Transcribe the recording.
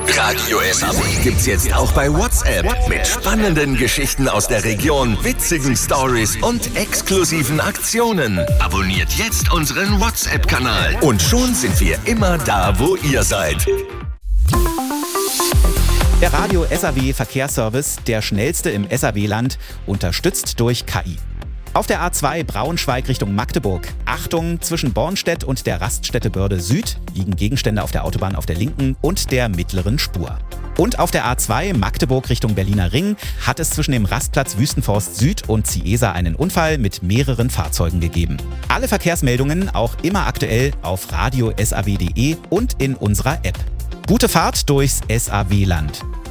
Radio SAW gibt's jetzt auch bei WhatsApp. Mit spannenden Geschichten aus der Region, witzigen Stories und exklusiven Aktionen. Abonniert jetzt unseren WhatsApp-Kanal. Und schon sind wir immer da, wo ihr seid. Der Radio SAW Verkehrsservice, der schnellste im SAW-Land, unterstützt durch KI. Auf der A2 Braunschweig Richtung Magdeburg. Achtung, zwischen Bornstedt und der Raststätte Börde Süd liegen Gegenstände auf der Autobahn auf der linken und der mittleren Spur. Und auf der A2 Magdeburg Richtung Berliner Ring hat es zwischen dem Rastplatz Wüstenforst Süd und Ciesa einen Unfall mit mehreren Fahrzeugen gegeben. Alle Verkehrsmeldungen auch immer aktuell auf radiosaw.de und in unserer App. Gute Fahrt durchs SAW-Land.